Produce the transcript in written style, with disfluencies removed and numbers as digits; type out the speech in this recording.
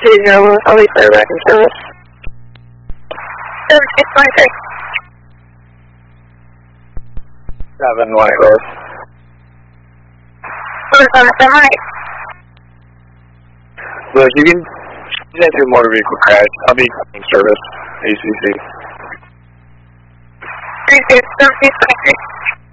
2-0, I'll be clear back in service. 7623. 7 White Horse. What is on the right? Look, you can get to a motor vehicle crash. I'll be in service. ACC. 36, 7623.